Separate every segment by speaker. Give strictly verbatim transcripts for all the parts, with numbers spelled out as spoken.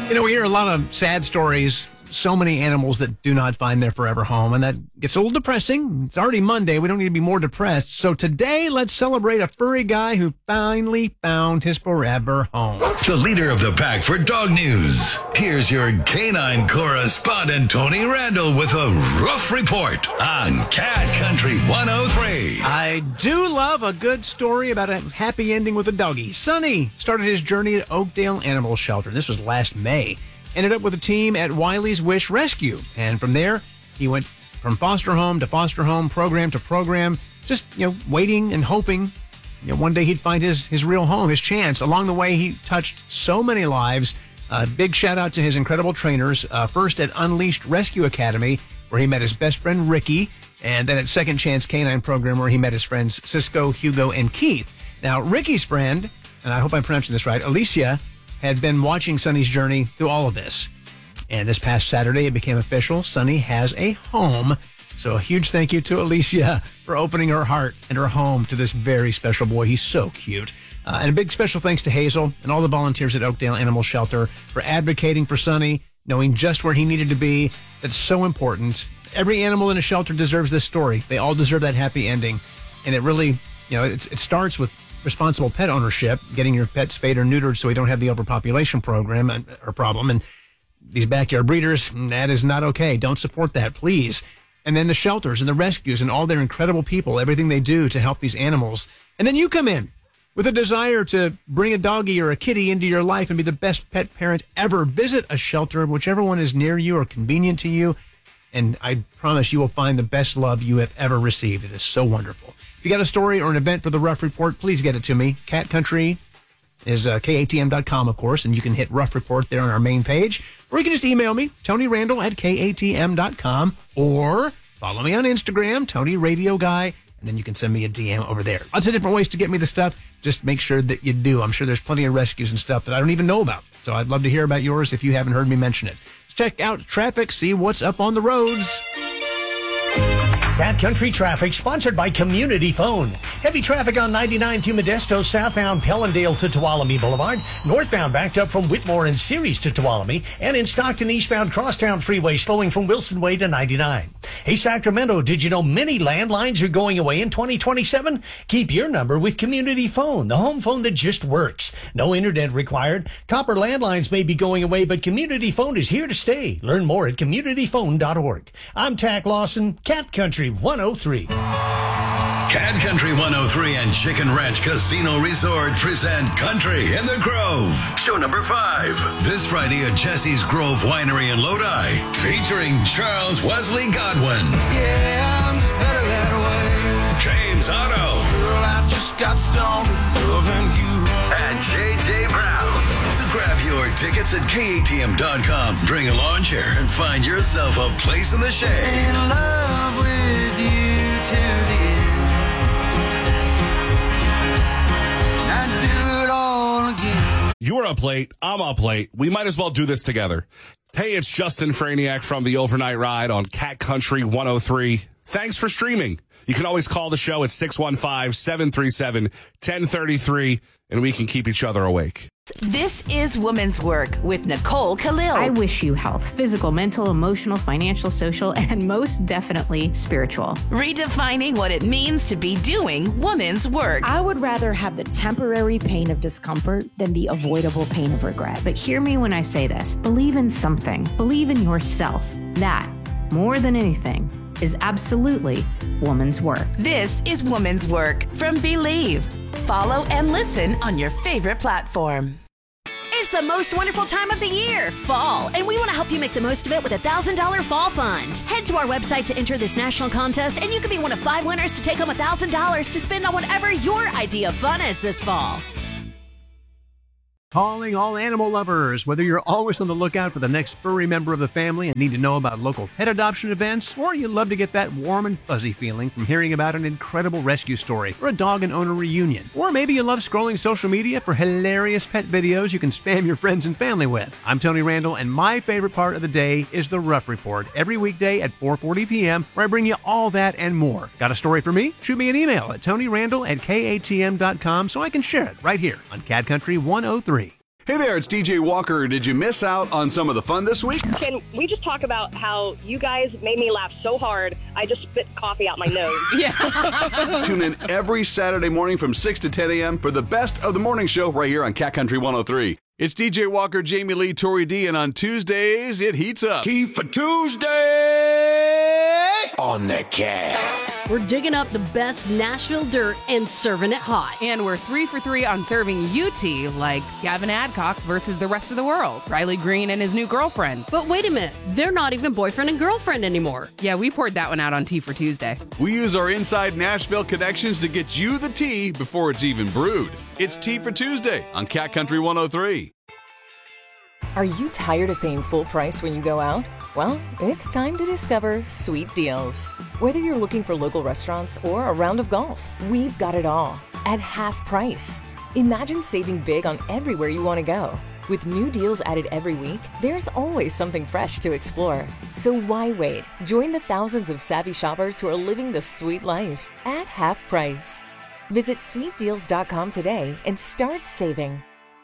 Speaker 1: You know, we hear a lot of sad stories, so many animals that do not find their forever home, and that gets a little depressing. It's already Monday. We don't need to be more depressed. So today, let's celebrate a furry guy who finally found his forever home.
Speaker 2: The leader of the pack for dog news. Here's your canine correspondent, Tony Randall, with a rough report on Cat Country one oh three.
Speaker 1: I do love a good story about a happy ending with a doggie. Sonny started his journey at Oakdale Animal Shelter. This was last May. Ended up with a team at Wiley's Wish Rescue. And from there, he went from foster home to foster home, program to program, just, you know, waiting and hoping, you know, one day he'd find his, his real home, his chance. Along the way, he touched so many lives. Uh, big shout out to his incredible trainers. Uh, first at Unleashed Rescue Academy, where he met his best friend, Ricky. And then at Second Chance Canine Program, where he met his friends, Cisco, Hugo, and Keith. Now, Ricky's friend, and I hope I'm pronouncing this right, Alicia, had been watching Sonny's journey through all of this. And this past Saturday, it became official. Sonny has a home. So a huge thank you to Alicia for opening her heart and her home to this very special boy. He's so cute. Uh, and a big special thanks to Hazel and all the volunteers at Oakdale Animal Shelter for advocating for Sonny, knowing just where he needed to be. That's so important. Every animal in a shelter deserves this story. They all deserve that happy ending. And it really, you know, it's, it starts with responsible pet ownership, getting your pet spayed or neutered so we don't have the overpopulation program and, or problem. And these backyard breeders, that is not okay. Don't support that, please. And then the shelters and the rescues and all their incredible people, everything they do to help these animals. And then you come in with a desire to bring a doggie or a kitty into your life and be the best pet parent ever. Visit a shelter, whichever one is near you or convenient to you. And I promise you will find the best love you have ever received. It is so wonderful. If you got a story or an event for the Rough Report, please get it to me. Cat Country is uh, K A T M dot com, of course, and you can hit Rough Report there on our main page. Or you can just email me, Tony Randall at K A T M dot com, or follow me on Instagram, Tony Radio Guy, and then you can send me a D M over there. Lots of different ways to get me the stuff. Just make sure that you do. I'm sure there's plenty of rescues and stuff that I don't even know about. So I'd love to hear about yours if you haven't heard me mention it. Check out traffic, see what's up on the roads.
Speaker 3: Cat Country Traffic, sponsored by Community Phone. Heavy traffic on ninety-nine through Modesto, southbound Pellendale to Tuolumne Boulevard. Northbound backed up from Whitmore and Ceres to Tuolumne. And in Stockton, eastbound Crosstown Freeway, slowing from Wilson Way to ninety-nine. Hey, Sacramento, did you know many landlines are going away in twenty twenty-seven? Keep your number with Community Phone, the home phone that just works. No internet required. Copper landlines may be going away, but Community Phone is here to stay. Learn more at community phone dot org. I'm Tack Lawson, Cat Country one oh three.
Speaker 2: Cat Country one oh three and Chicken Ranch Casino Resort present Country in the Grove. Show number five. This Friday at Jesse's Grove Winery in Lodi, featuring Charles Wesley Godwin.
Speaker 4: Yeah, I'm just better that way.
Speaker 2: James Otto.
Speaker 4: Girl, I just got stoned loving you.
Speaker 2: And J J Brown. So grab your tickets at K A T M dot com. Bring a lawn chair and find yourself a place in the shade.
Speaker 4: In love with you to the end.
Speaker 5: You're up late. I'm up late. We might as well do this together. Hey, it's Justin Franiak from the Overnight Ride on Cat Country one oh three. Thanks for streaming. You can always call the show at six one five, seven three seven, one zero three three, and we can keep each other awake.
Speaker 6: This is Woman's Work with Nicole Khalil.
Speaker 7: I wish you health, physical, mental, emotional, financial, social, and most definitely spiritual.
Speaker 6: Redefining what it means to be doing woman's work.
Speaker 8: I would rather have the temporary pain of discomfort than the avoidable pain of regret.
Speaker 7: But hear me when I say this. Believe in something. Believe in yourself. That, more than anything, is absolutely woman's work.
Speaker 6: This is Woman's Work from Believe. Follow and listen on your favorite platform.
Speaker 9: It's the most wonderful time of the year, fall, and we want to help you make the most of it with a one thousand dollars Fall Fund. Head to our website to enter this national contest, and you can be one of five winners to take home one thousand dollars to spend on whatever your idea of fun is this fall.
Speaker 1: Calling all animal lovers. Whether you're always on the lookout for the next furry member of the family and need to know about local pet adoption events, or you love to get that warm and fuzzy feeling from hearing about an incredible rescue story or a dog and owner reunion, or maybe you love scrolling social media for hilarious pet videos you can spam your friends and family with. I'm Tony Randall, and my favorite part of the day is the Rough Report every weekday at four forty p.m. where I bring you all that and more. Got a story for me? Shoot me an email at Tony Randall at K A T M dot com so I can share it right here on Cat Country one oh three.
Speaker 10: Hey there, it's D J Walker. Did you miss out on some of the fun this week?
Speaker 11: Can we just talk about how you guys made me laugh so hard, I just spit coffee out my nose?
Speaker 12: Yeah.
Speaker 10: Tune in every Saturday morning from six to ten a.m. for the best of the morning show right here on Cat Country one oh three. It's D J Walker, Jamie Lee, Tori D, and on Tuesdays, it heats up.
Speaker 13: Key for Tuesday on the Cat.
Speaker 12: We're digging up the best Nashville dirt and serving it hot.
Speaker 14: And we're three for three on serving U T, like Gavin Adcock versus the rest of the world, Riley Green and his new girlfriend.
Speaker 12: But wait a minute, they're not even boyfriend and girlfriend anymore.
Speaker 14: Yeah, we poured that one out on Tea for Tuesday.
Speaker 10: We use our inside Nashville connections to get you the tea before it's even brewed. It's Tea for Tuesday on Cat Country one oh three.
Speaker 15: Are you tired of paying full price when you go out? Well, it's time to discover Sweet Deals. Whether you're looking for local restaurants or a round of golf, we've got it all at half price. Imagine saving big on everywhere you want to go. With new deals added every week, there's always something fresh to explore. So why wait? Join the thousands of savvy shoppers who are living the sweet life at half price. Visit sweet deals dot com today and start saving.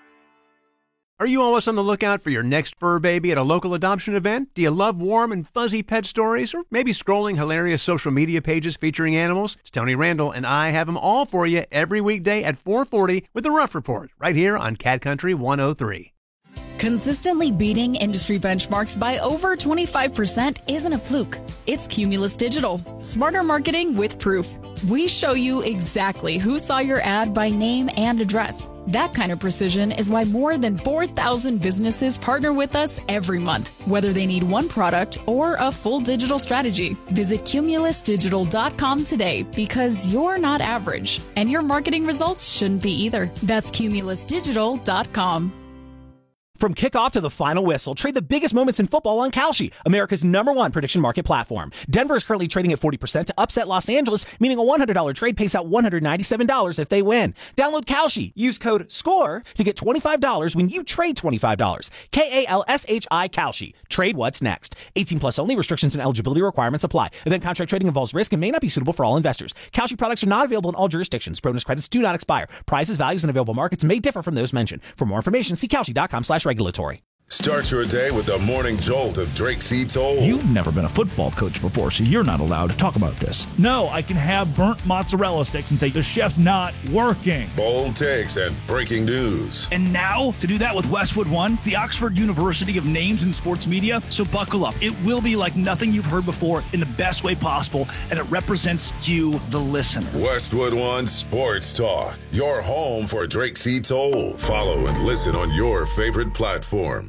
Speaker 1: Are you always on the lookout for your next fur baby at a local adoption event? Do you love warm and fuzzy pet stories? Or maybe scrolling hilarious social media pages featuring animals? It's Tony Randall, and I have them all for you every weekday at four forty with the Rough Report, right here on Cat Country one oh three.
Speaker 16: Consistently beating industry benchmarks by over twenty-five percent isn't a fluke. It's Cumulus Digital. Smarter marketing with proof. We show you exactly who saw your ad by name and address. That kind of precision is why more than four thousand businesses partner with us every month, whether they need one product or a full digital strategy. Visit cumulus digital dot com today because you're not average, and your marketing results shouldn't be either. That's cumulus digital dot com.
Speaker 17: From kickoff to the final whistle, trade the biggest moments in football on Kalshi, America's number one prediction market platform. Denver is currently trading at forty percent to upset Los Angeles, meaning a one hundred dollars trade pays out one hundred ninety-seven dollars if they win. Download Kalshi. Use code SCORE to get twenty-five dollars when you trade twenty-five dollars. K A L S H I Kalshi. Trade what's next. eighteen plus only. Restrictions and eligibility requirements apply. Event contract trading involves risk and may not be suitable for all investors. Kalshi products are not available in all jurisdictions. Bonus credits do not expire. Prizes, values, and available markets may differ from those mentioned. For more information, see kalshi dot com slash regulatory.
Speaker 18: Start your day with the morning jolt of Drake C. Toll.
Speaker 19: You've never been a football coach before, so you're not allowed to talk about this. No, I can have burnt mozzarella sticks and say the chef's not working.
Speaker 18: Bold takes and breaking news.
Speaker 19: And now, to do that with Westwood One, the Oxford University of Names in Sports Media. So buckle up. It will be like nothing you've heard before in the best way possible, and it represents you, the listener.
Speaker 18: Westwood One Sports Talk. Your home for Drake C. Toll. Follow and listen on your favorite platform.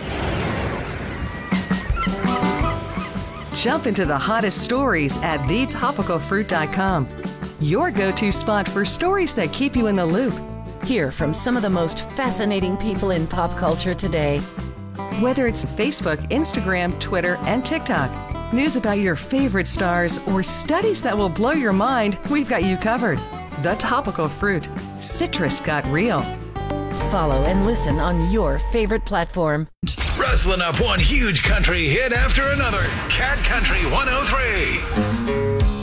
Speaker 20: Jump into the hottest stories at the topical fruit dot com. Your go-to spot for stories that keep you in the loop.
Speaker 8: Hear from some of the most fascinating people in pop culture today.
Speaker 20: Whether it's Facebook, Instagram, Twitter, and TikTok, news about your favorite stars, or studies that will blow your mind, we've got you covered. The Topical Fruit. Citrus got real.
Speaker 8: Follow and listen on your favorite platform.
Speaker 2: Rustling up one huge country hit after another. Cat Country one oh three.